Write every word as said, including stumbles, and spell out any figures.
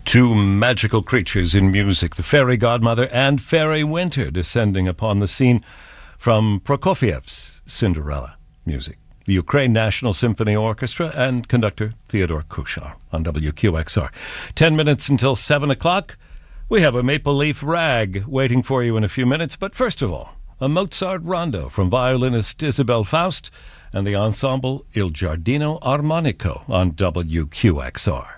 Two magical creatures in music, the fairy godmother and fairy winter, descending upon the scene from Prokofiev's Cinderella music. The Ukraine National Symphony Orchestra and conductor Theodore Kushar on W Q X R. Ten minutes until seven o'clock. We have a Maple Leaf Rag waiting for you in a few minutes, but first of all, a Mozart rondo from violinist Isabel Faust and the ensemble Il Giardino Armonico on W Q X R.